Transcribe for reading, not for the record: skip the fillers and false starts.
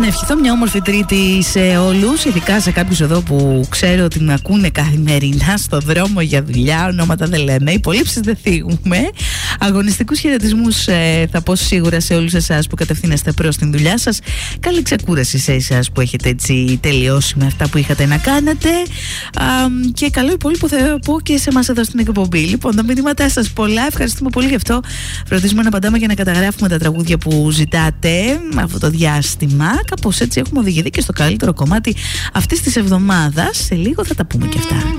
ευχηθώ μια όμορφη Τρίτη σε όλους, ειδικά σε κάποιους εδώ που ξέρω ότι με ακούνε καθημερινά στο δρόμο για δουλειά. Ονόματα δεν λέμε, υπολείψεις δεν θίγουμε. Αγωνιστικούς χαιρετισμούς θα πω σίγουρα σε όλους εσάς που κατευθύνεστε προς την δουλειά σας. Καλή ξεκούραση σε εσάς που έχετε έτσι τελειώσει με αυτά που είχατε να κάνετε. Και καλό υπόλοιπο θα πω και σε εμάς εδώ στην εκπομπή. Λοιπόν, τα μηνύματά σας πολλά, ευχαριστούμε πολύ γι' αυτό. Φροντίζουμε να απαντάμε και να καταγράφουμε τα τραγούδια που ζητάτε αυτό το διάστημα. Κάπως έτσι έχουμε οδηγηθεί και στο καλύτερο κομμάτι αυτής της εβδομάδας. Σε λίγο θα τα πούμε και αυτά.